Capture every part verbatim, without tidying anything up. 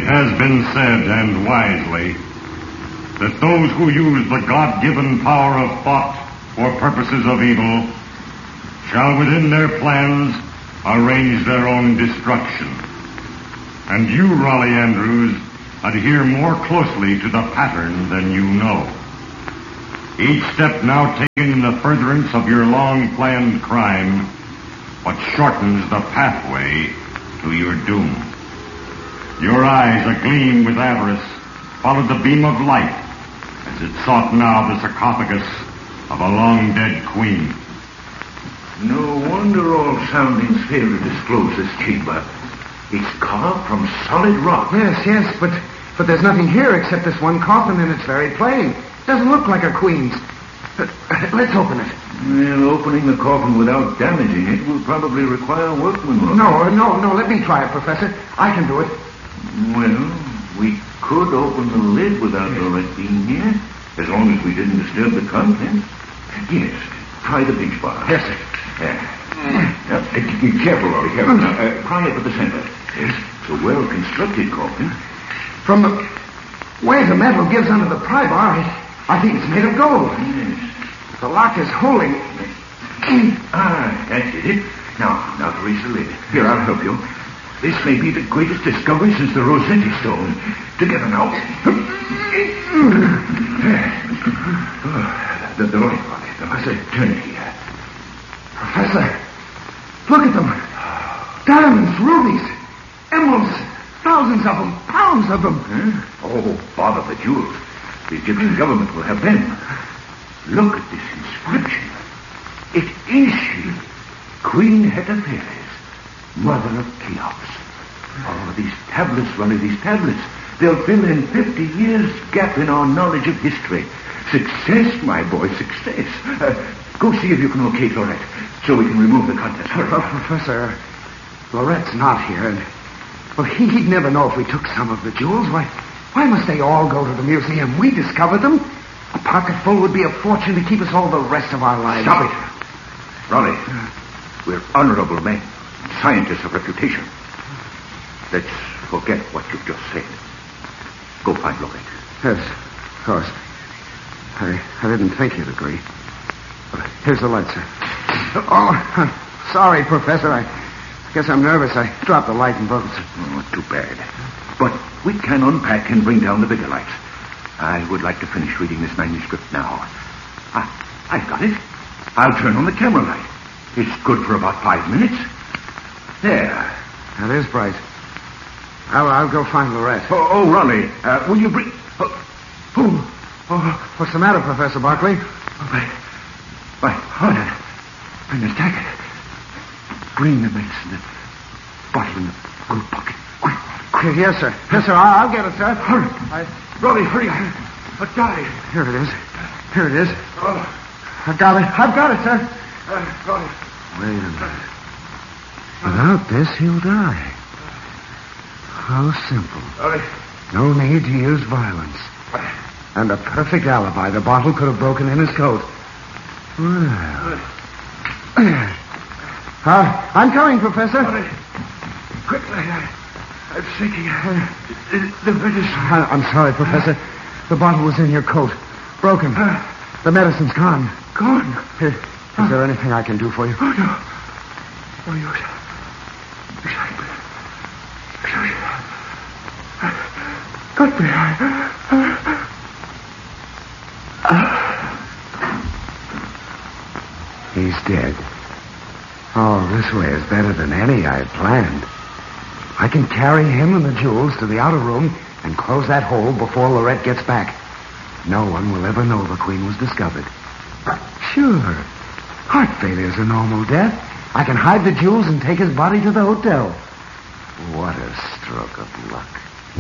has been said, and wisely, that those who use the God-given power of thought for purposes of evil shall within their plans arrange their own destruction. And you, Raleigh Andrews, adhere more closely to the pattern than you know. Each step now taken in the furtherance of your long-planned crime but shortens the pathway to your doom. Your eyes, agleam with avarice, followed the beam of light as it sought now the sarcophagus of a long-dead queen. No wonder all soundings fail to disclose this chamber. It's carved from solid rock. Yes, yes, but but there's nothing here except this one coffin, and it's very plain. Doesn't look like a queen's. Uh, let's open it. Well, opening the coffin without damaging it will probably require workmanship. No, no, no, let me try it, Professor. I can do it. Well, we could open the lid without Lorette being here, as long as we didn't disturb the contents. Yes, try the pinch bar. Yes, sir. Yeah. Now, uh, be careful, Rory, careful. Now, uh, pry up at the center. Yes, it's a well-constructed coffin. From the way the metal gives under the pry bar, I, I think it's made of gold. Yes. The lock is holding. Ah, that's it. Now, now to raise the lid. Here, I'll help you. This may be the greatest discovery since the Rossetti stone. Together now. the, the light, Rory. The light. Turn it here. Professor, look at them. Diamonds, rubies, emeralds, thousands of them, pounds of them. Huh? Oh, bother the jewels. The Egyptian government will have them. Look at this inscription. It is she, Queen Hetepheres, mother of Cheops. Oh, these tablets, Ronnie, these tablets. They'll fill in fifty years' gap in our knowledge of history. Success, my boy, success. Uh, go see if you can locate Lorette, so we can remove the contents. Hurry. Oh, Professor, Lorette's not here, and well, he, he'd never know if we took some of the jewels. Why, why must they all go to the museum? We discovered them. A pocketful would be a fortune to keep us all the rest of our lives. Stop it. Raleigh, uh, we're honorable men, scientists of reputation. Let's forget what you've just said. Go find Lorette. Yes, of course. I, I didn't think you'd agree. But here's the light, sir. Oh, sorry, Professor. I guess I'm nervous. I dropped the light and broke it. Oh, too bad. But we can unpack and bring down the bigger lights. I would like to finish reading this manuscript now. I, I've got it. I'll turn on the camera light. It's good for about five minutes. There. That is bright. I'll, I'll go find Lorette. Oh, oh Raleigh, uh, will you bring... Oh, oh, oh, what's the matter, Professor Barclay? Oh, my, my heart and the jacket. Bring the medicine and bottle in the gold pocket. Quick, quick. Yes, sir. Yes, sir. I'll, I'll get it, sir. Hurry. I... Raleigh, hurry. A die. Here it is. Here it is. Oh. I've got it. I've got it, sir. Uh, Raleigh. Wait a minute. Without this, he'll die. How simple. Raleigh. No need to use violence. And a perfect alibi. The bottle could have broken in his coat. Well. Uh, I'm coming, Professor. Raleigh. Quickly. I, I'm thinking. Uh, the, the medicine. I, I'm sorry, Professor. The bottle was in your coat. Broken. Uh, the medicine's gone. Gone? Here, is uh, there anything I can do for you? Oh, no. Oh, you... Got me. He's dead. Oh, this way is better than any I had planned. I can carry him and the jewels to the outer room and close that hole before Lorette gets back. No one will ever know the Queen was discovered. Sure. Heart failure's a normal death. I can hide the jewels and take his body to the hotel. What a stroke of luck.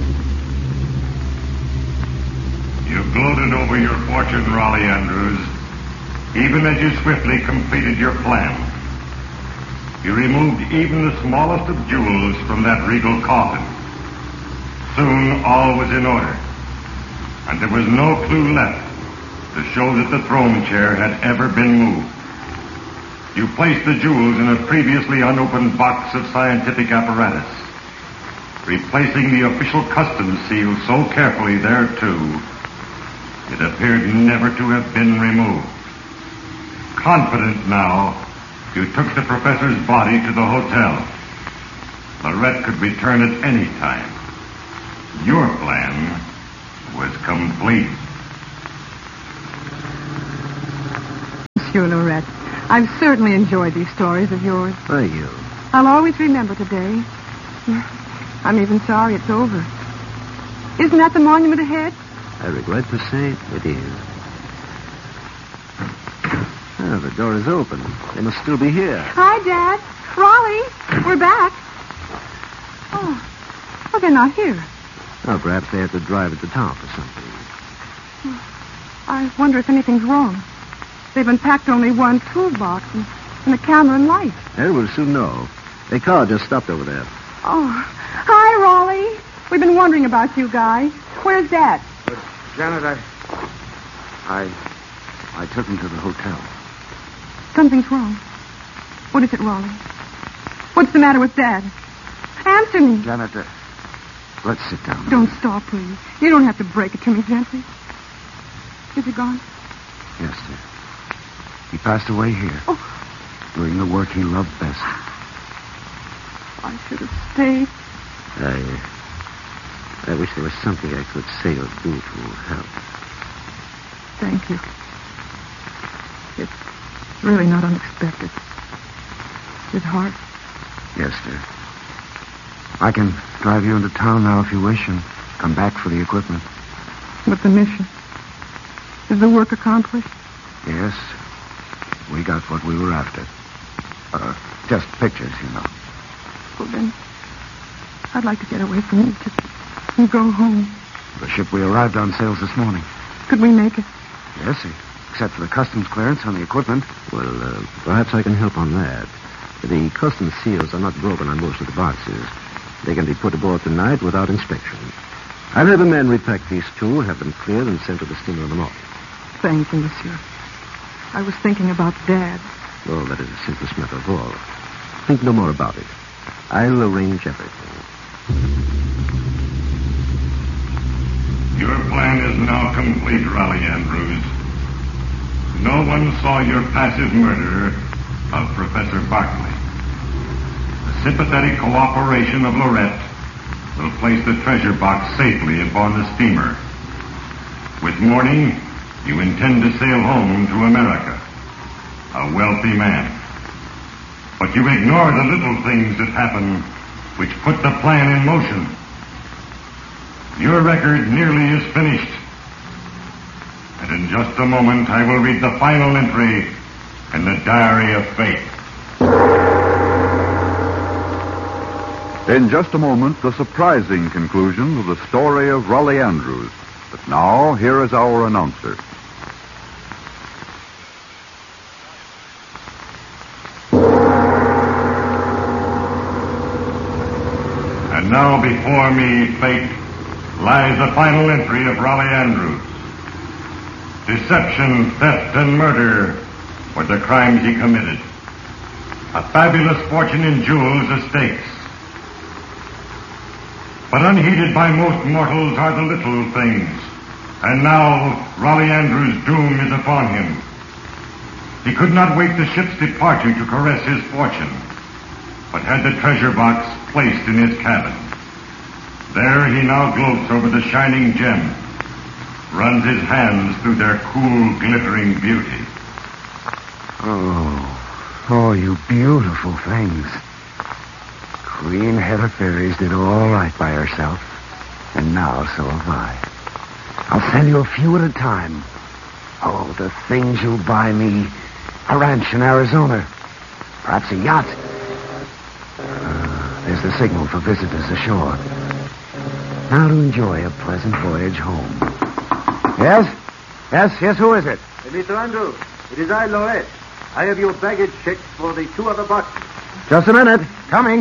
You gloated over your fortune, Raleigh Andrews, even as you swiftly completed your plan. You removed even the smallest of jewels from that regal coffin. Soon all was in order, and there was no clue left to show that the throne chair had ever been moved. You placed the jewels in a previously unopened box of scientific apparatus. replacing the official customs seal so carefully thereto, it appeared never to have been removed. Confident now, you took the professor's body to the hotel. Lorette could return at any time. Your plan was complete. Monsieur Lorette, I've certainly enjoyed these stories of yours. Thank you. I'll always remember today. I'm even sorry it's over. Isn't that the monument ahead? I regret to say it is. Ah, the door is open. They must still be here. Hi, Dad. Raleigh, we're back. Oh, well, they're not here. Oh, perhaps they had to drive it to town for something. I wonder if anything's wrong. They've unpacked only one toolbox and, and a camera and light. Well, we'll soon know. A car just stopped over there. Oh, hi, Raleigh. We've been wondering about you guys. Where's Dad? Uh, Janet, I... I... I took him to the hotel. Something's wrong. What is it, Raleigh? What's the matter with Dad? Answer me. Janet, uh, let's sit down. Don't stop, please. You don't have to break it to me gently. Is he gone? Yes, sir. He passed away here. Oh. Doing the work he loved best. I should have stayed. I... I wish there was something I could say or do to help. Thank you. It's really not unexpected. His heart. Yes, sir. I can drive you into town now if you wish and come back for the equipment. But the mission. Is the work accomplished? Yes. We got what we were after. Uh, just pictures, you know. Well, then, I'd like to get away from Egypt and go home. The ship we arrived on sails this morning. Could we make it? Yes, sir. Except for the customs clearance on the equipment. Well, uh, perhaps I can help on that. The customs seals are not broken on most of the boxes. They can be put aboard tonight without inspection. I'll have a man repack these two, have them cleared, and sent to the steamer in the morning. Thank you, monsieur. I was thinking about Dad. Oh, that is the simplest matter of all. Think no more about it. I'll arrange everything. Your plan is now complete, Raleigh Andrews. No one saw your passive murder of Professor Barclay. The sympathetic cooperation of Lorette will place the treasure box safely aboard the steamer. With morning, you intend to sail home to America, a wealthy man. But you ignore the little things that happen which put the plan in motion. Your record nearly is finished. And in just a moment, I will read the final entry in the Diary of Fate. In just a moment, the surprising conclusion of the story of Raleigh Andrews. But now, here is our announcer. And now before me, Fate, lies the final entry of Raleigh Andrews. Deception, theft, and murder were the crimes he committed. A fabulous fortune in jewels estates. But unheeded by most mortals are the little things. And now Raleigh Andrews' doom is upon him. He could not wait the ship's departure to caress his fortune, but had the treasure box placed in his cabin. There he now gloats over the shining gems, runs his hands through their cool, glittering beauty. Oh, oh, you beautiful things. Queen Hedda Fairies did all right by herself, and now so have I. I'll send you a few at a time. Oh, the things you'll buy me. A ranch in Arizona. Perhaps a yacht. Uh, there's the signal for visitors ashore. Now to enjoy a pleasant voyage home. Yes? Yes, yes, who is it? Mister Andrews, it is I, Lorette. I have your baggage checked for the two other boxes. Just a minute. Coming.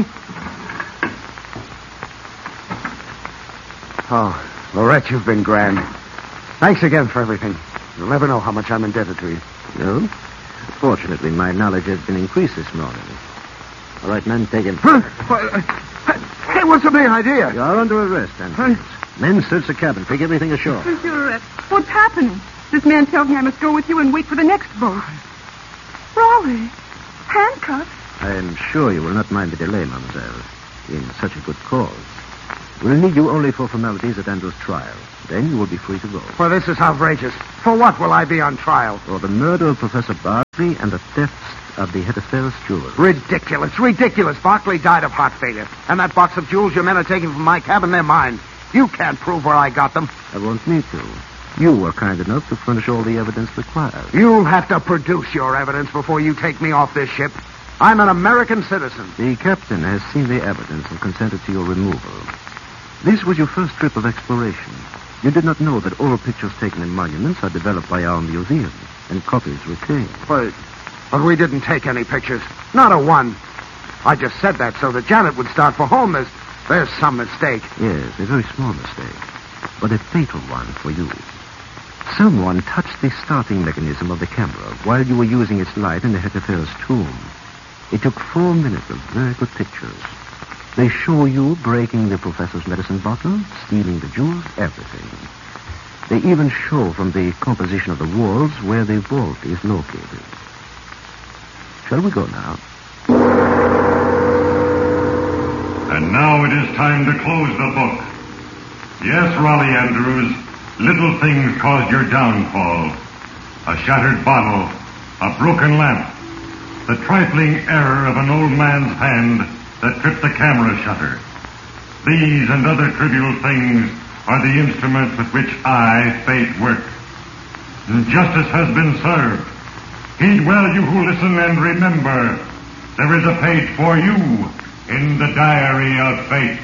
Oh, Lorette, you've been grand. Thanks again for everything. You'll never know how much I'm indebted to you. No? Fortunately, my knowledge has been increased this morning. All right, men, take him. Huh? Hey, what's the big idea? You're under arrest, Andrews. Men, search the cabin. Take everything ashore. Monsieur Lorette, what's happening? This man tells me I must go with you and wait for the next boat. Raleigh, handcuffs? I am sure you will not mind the delay, mademoiselle, in such a good cause. We'll need you only for formalities at Andrew's trial. Then you will be free to go. Well, this is outrageous. For what will I be on trial? For the murder of Professor Barkley and the theft of the Hetteferis jewels. Ridiculous, ridiculous. Barkley died of heart failure. And that box of jewels your men are taking from my cabin, they're mine. You can't prove where I got them. I won't need to. You were kind enough to furnish all the evidence required. You'll have to produce your evidence before you take me off this ship. I'm an American citizen. The captain has seen the evidence and consented to your removal. This was your first trip of exploration. You did not know that all pictures taken in monuments are developed by our museum and copies retained. But, but we didn't take any pictures. Not a one. I just said that so that Janet would start for home. There's, there's some mistake. Yes, a very small mistake, but a fatal one for you. Someone touched the starting mechanism of the camera while you were using its light in the Hetteferis tomb. It took four minutes of very good pictures. They show you breaking the professor's medicine bottle, stealing the jewels, everything. They even show from the composition of the walls where the vault is located. Shall we go now? And now it is time to close the book. Yes, Raleigh Andrews, little things caused your downfall. A shattered bottle, a broken lamp, the trifling error of an old man's hand that tripped the camera shutter. These and other trivial things are the instruments with which I, fate, work. And justice has been served. Heed well, you who listen, and remember, there is a page for you in the diary of fate.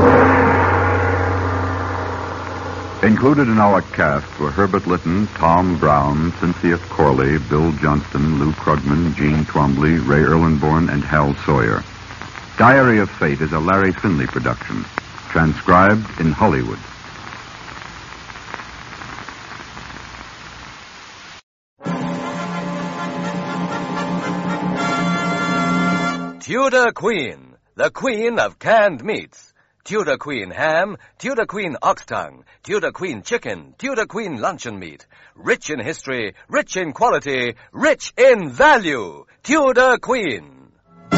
Included in our cast were Herbert Lytton, Tom Brown, Cynthia Corley, Bill Johnston, Lou Krugman, Gene Twombly, Ray Erlenborn, and Hal Sawyer. Diary of Fate is a Larry Finley production, transcribed in Hollywood. Tudor Queen, the queen of canned meats. Tudor Queen ham, Tudor Queen ox tongue, Tudor Queen chicken, Tudor Queen luncheon meat. Rich in history, rich in quality, rich in value. Tudor Queen.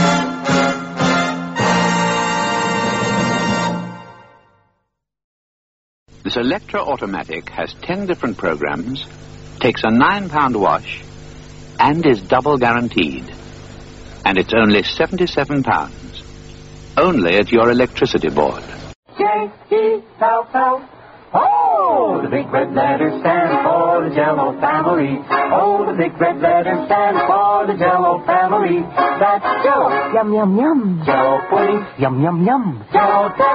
This Electra Automatic has ten different programs, takes a nine-pound wash, and is double guaranteed. And it's only seventy-seven pounds. Only at your electricity board. J E L L. Oh, the big red letters stand for the Jell-O family. Oh, the big red letters stand for the Jell-O family. That's Jell-O. Yum, yum, yum. Jell-O pudding. Yum, yum, yum. Jell-O